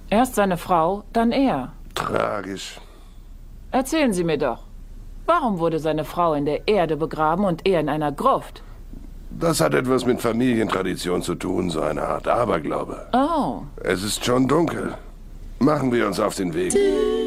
Erst seine Frau, dann er. Tragisch. Erzählen Sie mir doch. Warum wurde seine Frau in der Erde begraben und er in einer Gruft? Das hat etwas mit Familientradition zu tun, so eine Art Aberglaube. Oh. Es ist schon dunkel. Machen wir uns auf den Weg.